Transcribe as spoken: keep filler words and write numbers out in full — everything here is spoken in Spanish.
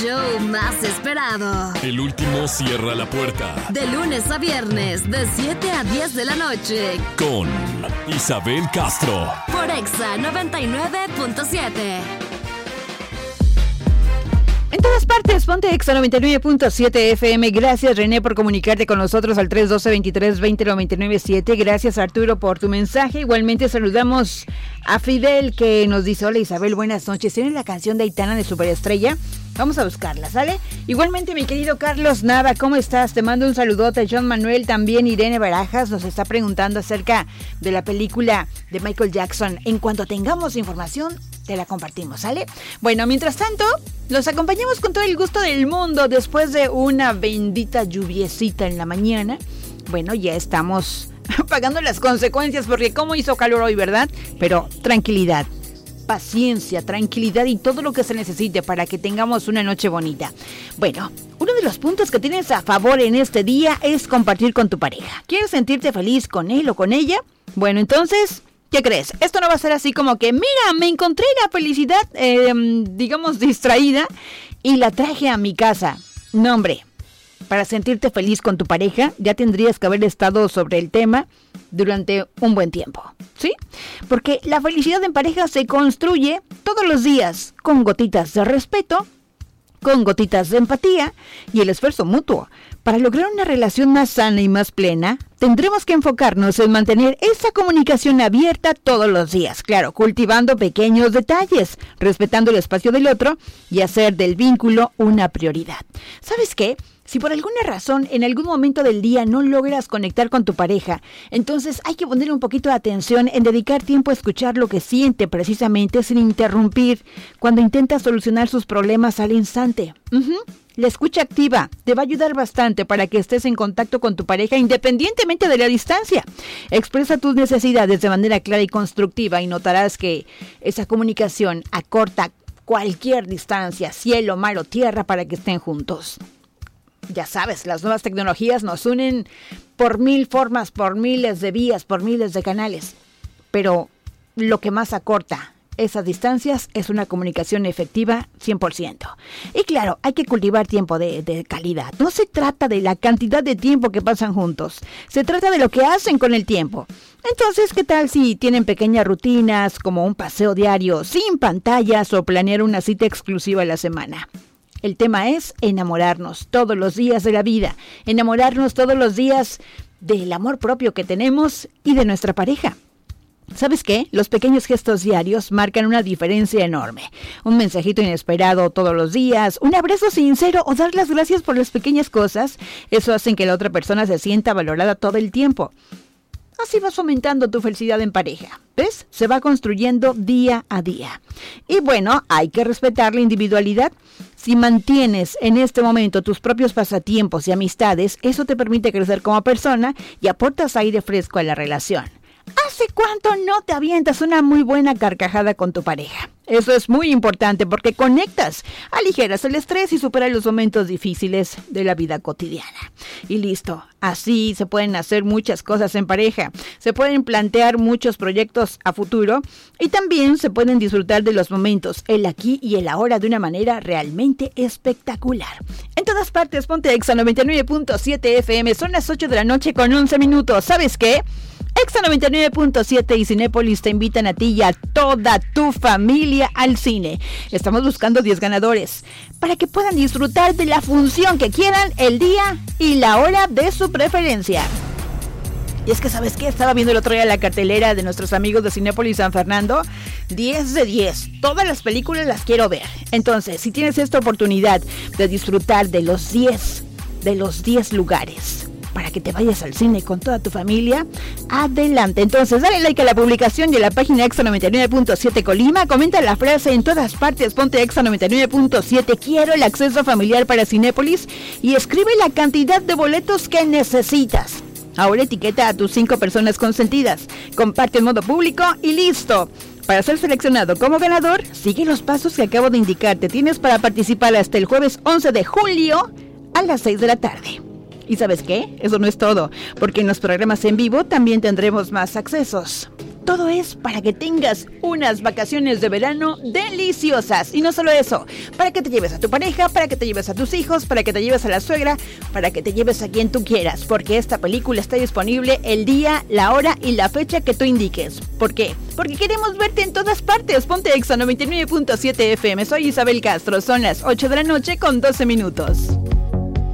Show más esperado. El último cierra la puerta. De lunes a viernes, de siete a diez de la noche. Con Isabel Castro. Por Exa noventa y nueve punto siete. En todas partes, ponte Exa noventa y nueve punto siete F M. Gracias, René, por comunicarte con nosotros al tres uno dos, veintitrés veinte noventa y nueve siete. Gracias, Arturo, por tu mensaje. Igualmente saludamos a Fidel, que nos dice: hola, Isabel, buenas noches. ¿Tienes la canción de Aitana de Superestrella? Vamos a buscarla, ¿sale? Igualmente, mi querido Carlos Nava, ¿cómo estás? Te mando un saludote. John Manuel, también Irene Barajas nos está preguntando acerca de la película de Michael Jackson. En cuanto tengamos información, te la compartimos, ¿sale? Bueno, mientras tanto, los acompañamos con todo el gusto del mundo. Después de una bendita lluviecita en la mañana, bueno, ya estamos pagando las consecuencias, porque como hizo calor hoy, ¿verdad? Pero tranquilidad, paciencia, tranquilidad y todo lo que se necesite para que tengamos una noche bonita. Bueno, uno de los puntos que tienes a favor en este día es compartir con tu pareja. ¿Quieres sentirte feliz con él o con ella? Bueno, entonces, ¿qué crees? Esto no va a ser así como que, mira, me encontré la felicidad, eh, digamos, distraída y la traje a mi casa. No, hombre. Para sentirte feliz con tu pareja, ya tendrías que haber estado sobre el tema durante un buen tiempo, ¿sí? Porque la felicidad en pareja se construye todos los días con gotitas de respeto, con gotitas de empatía y el esfuerzo mutuo. Para lograr una relación más sana y más plena, tendremos que enfocarnos en mantener esa comunicación abierta todos los días. Claro, cultivando pequeños detalles, respetando el espacio del otro y hacer del vínculo una prioridad. ¿Sabes qué? Si por alguna razón en algún momento del día no logras conectar con tu pareja, entonces hay que poner un poquito de atención en dedicar tiempo a escuchar lo que siente precisamente sin interrumpir cuando intenta solucionar sus problemas al instante. Uh-huh. La escucha activa te va a ayudar bastante para que estés en contacto con tu pareja independientemente de la distancia. Expresa tus necesidades de manera clara y constructiva y notarás que esa comunicación acorta cualquier distancia, cielo, mar o tierra, para que estén juntos. Ya sabes, las nuevas tecnologías nos unen por mil formas, por miles de vías, por miles de canales. Pero lo que más acorta esas distancias es una comunicación efectiva cien por ciento. Y claro, hay que cultivar tiempo de, de calidad. No se trata de la cantidad de tiempo que pasan juntos. Se trata de lo que hacen con el tiempo. Entonces, ¿qué tal si tienen pequeñas rutinas como un paseo diario sin pantallas o planear una cita exclusiva a la semana? El tema es enamorarnos todos los días de la vida, enamorarnos todos los días del amor propio que tenemos y de nuestra pareja. ¿Sabes qué? Los pequeños gestos diarios marcan una diferencia enorme. Un mensajito inesperado todos los días, un abrazo sincero o dar las gracias por las pequeñas cosas, eso hace que la otra persona se sienta valorada todo el tiempo. Así vas fomentando tu felicidad en pareja. ¿Ves? Se va construyendo día a día. Y bueno, hay que respetar la individualidad. Si mantienes en este momento tus propios pasatiempos y amistades, eso te permite crecer como persona y aportas aire fresco a la relación. ¿Hace cuánto no te avientas una muy buena carcajada con tu pareja? Eso es muy importante porque conectas, aligeras el estrés y superas los momentos difíciles de la vida cotidiana. Y listo, así se pueden hacer muchas cosas en pareja, se pueden plantear muchos proyectos a futuro y también se pueden disfrutar de los momentos, el aquí y el ahora de una manera realmente espectacular. En todas partes, ponte Exa noventa y nueve punto siete F M, son las ocho de la noche con once minutos. ¿Sabes qué? Exa noventa y nueve punto siete y Cinépolis te invitan a ti y a toda tu familia al cine. Estamos buscando diez ganadores para que puedan disfrutar de la función que quieran, el día y la hora de su preferencia. Y es que, ¿sabes qué? Estaba viendo el otro día la cartelera de nuestros amigos de Cinépolis San Fernando. diez de diez. Todas las películas las quiero ver. Entonces, si tienes esta oportunidad de disfrutar de los diez, de los diez lugares para que te vayas al cine con toda tu familia, adelante. Entonces, dale like a la publicación y a la página Exa noventa y nueve punto siete Colima. Comenta la frase en todas partes, ponte Exa noventa y nueve punto siete. Quiero el acceso familiar para Cinépolis y escribe la cantidad de boletos que necesitas. Ahora etiqueta a tus cinco personas consentidas. Comparte en modo público y listo. Para ser seleccionado como ganador, sigue los pasos que acabo de indicarte. Tienes para participar hasta el jueves once de julio a las seis de la tarde. ¿Y sabes qué? Eso no es todo, porque en los programas en vivo también tendremos más accesos. Todo es para que tengas unas vacaciones de verano deliciosas. Y no solo eso, para que te lleves a tu pareja, para que te lleves a tus hijos, para que te lleves a la suegra, para que te lleves a quien tú quieras. Porque esta película está disponible el día, la hora y la fecha que tú indiques. ¿Por qué? Porque queremos verte en todas partes. Ponte Exa noventa y nueve punto siete F M. Soy Isabel Castro. Son las ocho de la noche con doce minutos.